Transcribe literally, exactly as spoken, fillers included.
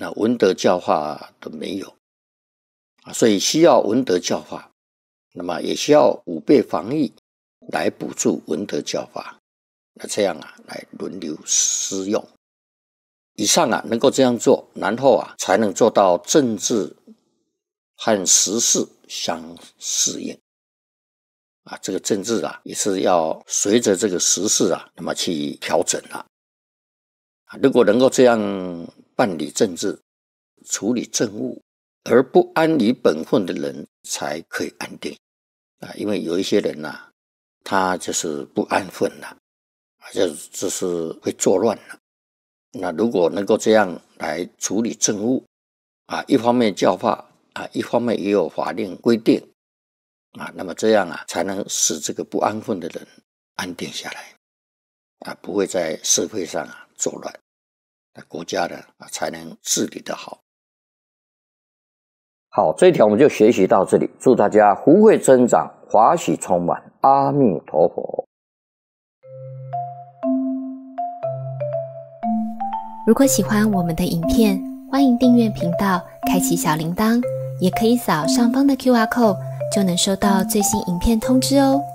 那文德教化都没有啊，所以需要文德教化，那么也需要武备防疫来补助文德教化，那这样啊来轮流施用。以上啊能够这样做，然后啊才能做到政治和时事相适应啊。这个政治啊也是要随着这个时事啊那么去调整啊。如果能够这样办理政治、处理政务，而不安于本分的人才可以安定啊。因为有一些人啊，他就是不安分了，就就是会作乱了。那如果能够这样来处理政务啊，一方面教化啊，一方面也有法令规定啊，那么这样啊，才能使这个不安分的人安定下来啊，不会在社会上啊作乱，那国家呢啊才能治理得好。好，这一条我们就学习到这里，祝大家福慧增长，华喜充满，阿弥陀佛。 如果喜欢我们的影片，欢迎订阅频道，开启小铃铛，也可以扫上方的 Q R code， 就能收到最新影片通知哦。